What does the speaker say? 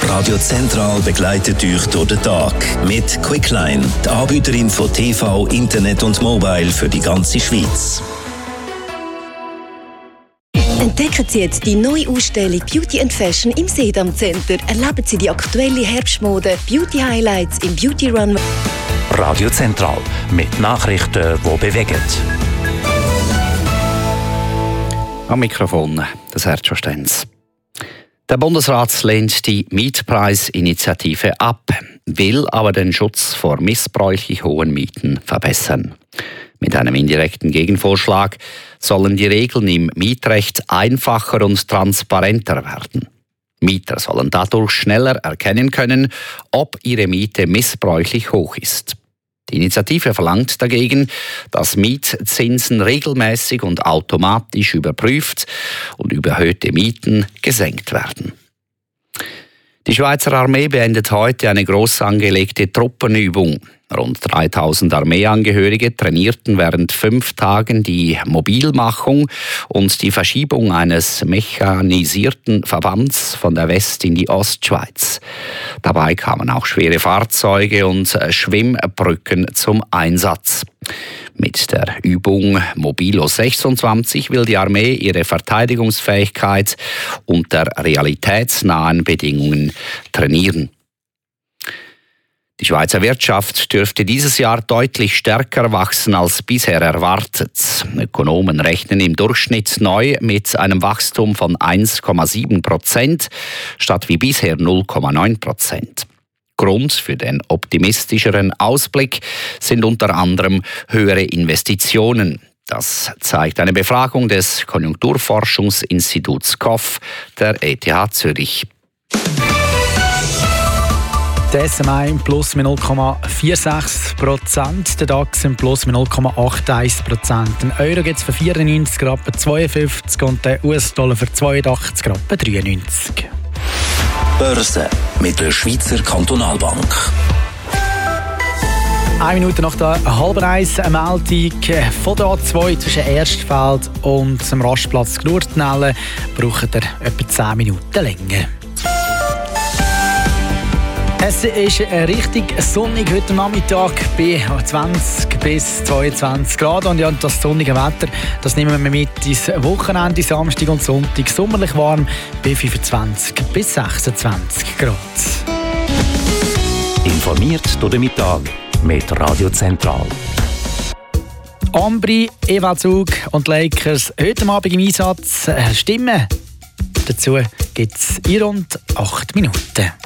Radio Zentral begleitet euch durch den Tag mit Quickline, die Anbieterin von TV, Internet und Mobile für die ganze Schweiz. Entdecken Sie jetzt die neue Ausstellung Beauty and Fashion im Sedam Center. Erleben Sie die aktuelle Herbstmode, Beauty Highlights im Beauty Run. Radio Zentral mit Nachrichten, die bewegen. Am Mikrofon das Sergio Stenz. Der Bundesrat lehnt die Mietpreisinitiative ab, will aber den Schutz vor missbräuchlich hohen Mieten verbessern. Mit einem indirekten Gegenvorschlag sollen die Regeln im Mietrecht einfacher und transparenter werden. Mieter sollen dadurch schneller erkennen können, ob ihre Miete missbräuchlich hoch ist. Die Initiative verlangt dagegen, dass Mietzinsen regelmäßig und automatisch überprüft und überhöhte Mieten gesenkt werden. Die Schweizer Armee beendet heute eine gross angelegte Truppenübung. Rund 3000 Armeeangehörige trainierten während 5 Tagen die Mobilmachung und die Verschiebung eines mechanisierten Verbands von der West- in die Ostschweiz. Dabei kamen auch schwere Fahrzeuge und Schwimmbrücken zum Einsatz. Mit der Übung Mobilo 26 will die Armee ihre Verteidigungsfähigkeit unter realitätsnahen Bedingungen trainieren. Die Schweizer Wirtschaft dürfte dieses Jahr deutlich stärker wachsen als bisher erwartet. Ökonomen rechnen im Durchschnitt neu mit einem Wachstum von 1,7% statt wie bisher 0,9%. Grund für den optimistischeren Ausblick sind unter anderem höhere Investitionen. Das zeigt eine Befragung des Konjunkturforschungsinstituts KOF der ETH Zürich. Der SMI im Plus mit 0,46%, der DAX im Plus mit 0,81%. Den Euro gibt es für 94,52 und den US-Dollar für 82,93. Börse mit der Schweizer Kantonalbank. 1 Minute nach der 12:30 eine Meldung von der A2 zwischen Erstfeld und dem Rastplatz Gnurtnellen. Braucht ihr etwa 10 Minuten länger. Es ist richtig sonnig heute Nachmittag bei 20 bis 22 Grad. Und ja, das sonnige Wetter, das nehmen wir mit ins Wochenende, Samstag und Sonntag. Sommerlich warm bei 25 bis 26 Grad. Informiert durch den Mittag mit Radio Zentral. Ambri, EV Zug und Lakers heute Abend im Einsatz. Stimmen dazu gibt es in rund 8 Minuten.